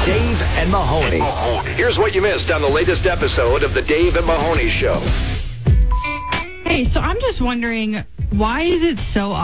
Dave and Mahoney. Here's what you missed on the latest episode of the Dave and Mahoney Show. Hey, so I'm just wondering, why is it so